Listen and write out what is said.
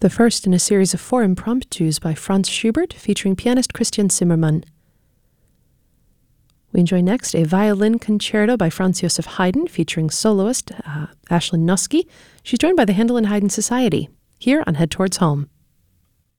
the first in a series of 4 impromptus by Franz Schubert featuring pianist Christian Zimmermann. We enjoy next a violin concerto by Franz Joseph Haydn featuring soloist Ashlyn Nuske. She's joined by the Handel and Haydn Society here on Head Towards Home.